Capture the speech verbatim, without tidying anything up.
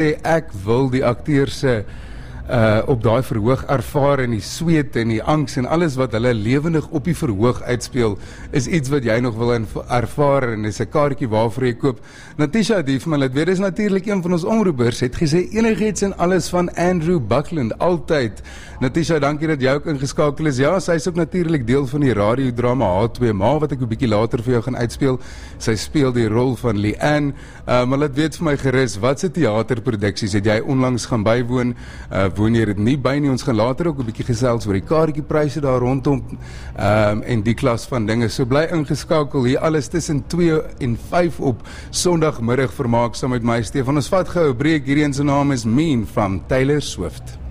Ek wil die akteurs se uh, op daai verhoog ervaar en die sweet en die angs en alles wat hulle lewendig op die verhoog uitspeel, is iets wat jy nog wil ervaar en is 'n kaartjie waarvoor jy koop. Natisha het hier vir my laat weet, is natuurlik een van ons omroepers, het gesê enigiets en alles van Andrew Buckland, altyd. Natisha, dankie dat jy ook ingeskakel is. Ja, sy is ook natuurlik deel van die radiodrama H twee Ma, wat ek 'n bietjie later vir jou gaan uitspeel. Sy speel die rol van Leanne, uh, maar laat weet vir my gerus, wat se teaterproduksies het jy onlangs gaan bywoon? Uh, woon jy dit nie by nie? Ons gaan later ook 'n bietjie gesels oor die kaartjiepryse daar rondom um, en die klas van dinge. So bly ingeskakel hier alles tussen twee en vyf op Sondagmiddag vermaak saam met my Stefan. Ons vat gou 'n breek. Hierdie een se naam is Mean van Taylor Swift.